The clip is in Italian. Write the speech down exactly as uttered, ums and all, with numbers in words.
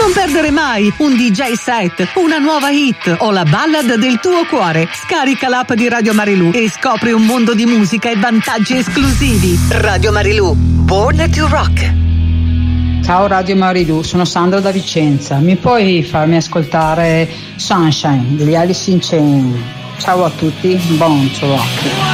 Non perdere mai un D J set, una nuova hit o la ballad del tuo cuore. Scarica l'app di Radio Marilù e scopri un mondo di musica e vantaggi esclusivi. Radio Marilù, Born to Rock. Ciao Radio Marilù, sono Sandra da Vicenza. Mi puoi farmi ascoltare Sunshine degli Alice in Chains? Ciao a tutti, Born to Rock.